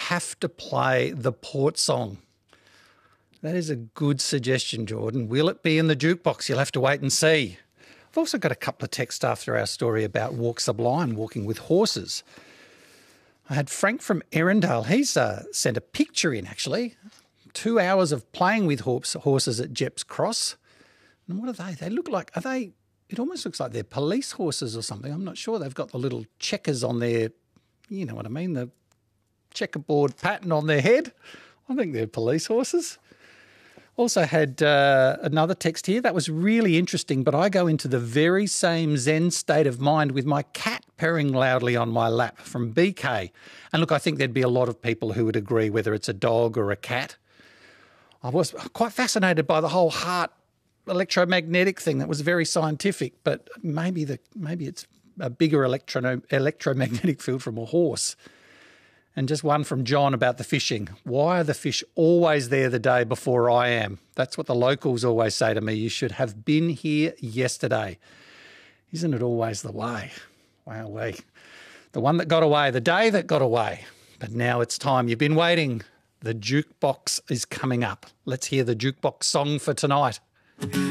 have to play the Port song. That is a good suggestion, Jordan. Will it be in the jukebox? You'll have to wait and see. I've also got a couple of texts after our story about Walk Sublime, walking with horses. I had Frank from Erindale. He's sent a picture in, actually. 2 hours of playing with horses at Jepp's Cross. And what are they? They look like, it almost looks like they're police horses or something. I'm not sure. They've got the little checkers on their, you know what I mean, the checkerboard pattern on their head. I think they're police horses. Also had another text here. That was really interesting, but I go into the very same zen state of mind with my cat purring loudly on my lap, from BK. And look, I think there'd be a lot of people who would agree, whether it's a dog or a cat. I was quite fascinated by the whole heart electromagnetic thing. That was very scientific, but maybe it's a bigger electromagnetic field from a horse. And just one from John about the fishing. Why are the fish always there the day before I am? That's what the locals always say to me. You should have been here yesterday. Isn't it always the way? Wow, the one that got away, the day that got away. But now it's time. You've been waiting. The jukebox is coming up. Let's hear the jukebox song for tonight.